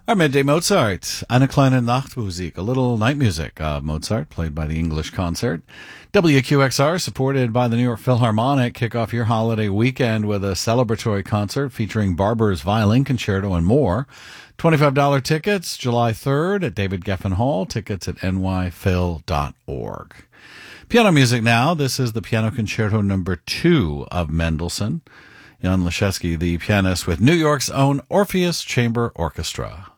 Our midday Mozart, eine kleine Nachtmusik, a little night music of Mozart, played by the English Concert. WQXR, supported by the New York Philharmonic, kick off your holiday weekend with a celebratory concert featuring Barber's Violin Concerto and more. $25 tickets, July 3rd at David Geffen Hall. Tickets at nyphil.org. Piano music now. This is the Piano Concerto number 2 of Mendelssohn. Jan Leschewski, the pianist with New York's own Orpheus Chamber Orchestra.